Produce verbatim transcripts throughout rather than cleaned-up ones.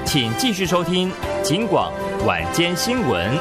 请继续收听警广晚间新闻。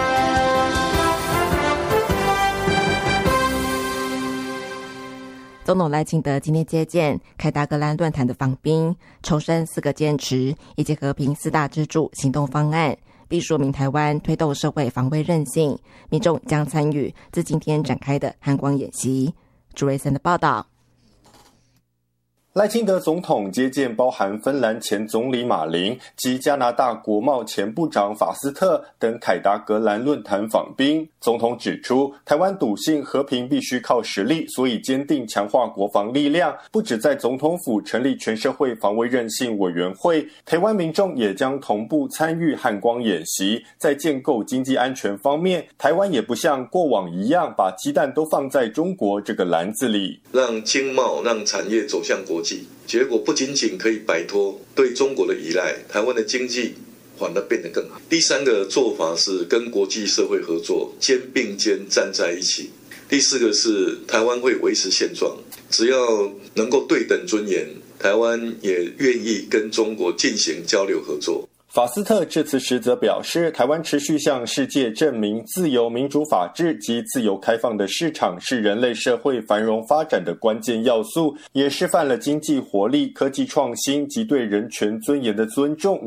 总统赖清德今天接见凯达格兰论坛的访宾，重申四个坚持以及和平四大支柱行动方案，并说明台湾推动社会防卫韧性，民众将参与自今天展开的汉光演习。朱瑞森的报道。 赖清德总统接见包含芬兰前总理马林及加拿大国贸前部长法斯特等凯达格兰论坛访宾。总统指出，台湾笃信和平必须靠实力，所以坚定强化国防力量，不只在总统府成立全社会防卫韧性委员会，台湾民众也将同步参与汉光演习。在建构经济安全方面，台湾也不像过往一样把鸡蛋都放在中国这个篮子里， 让经贸让产业走向国际，结果不仅仅可以摆脱对中国的依赖，台湾的经济反而变得更好。第三个做法是跟国际社会合作，肩并肩站在一起。第四个是台湾会维持现状，只要能够对等尊严，台湾也愿意跟中国进行交流合作。 法斯特致辞时则表示，台湾持续向世界证明自由民主法治及自由开放的市场是人类社会繁荣发展的关键要素，也示范了经济活力、科技创新及对人权尊严的尊重